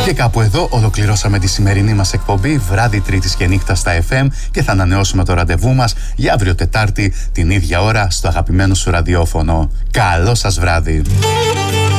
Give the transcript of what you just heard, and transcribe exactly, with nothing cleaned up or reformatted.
Και κάπου εδώ ολοκληρώσαμε τη σημερινή μας εκπομπή βράδυ Τρίτης και νύχτα στα εφ εμ και θα ανανεώσουμε το ραντεβού μας για αύριο Τετάρτη την ίδια ώρα στο αγαπημένο σου ραδιόφωνο. Καλό σας βράδυ!